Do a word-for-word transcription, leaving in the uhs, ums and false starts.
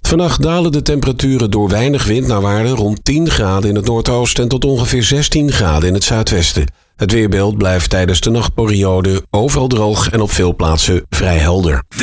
Vannacht dalen de temperaturen door weinig wind naar waarde rond tien graden in het noordoosten en tot ongeveer zestien graden in het zuidwesten. Het weerbeeld blijft tijdens de nachtperiode overal droog en op veel plaatsen vrij helder.